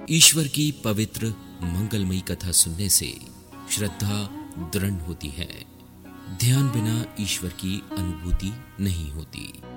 ईश्वर की पवित्र मंगलमयी कथा सुनने से श्रद्धा दृढ़ होती है। ध्यान बिना ईश्वर की अनुभूति नहीं होती।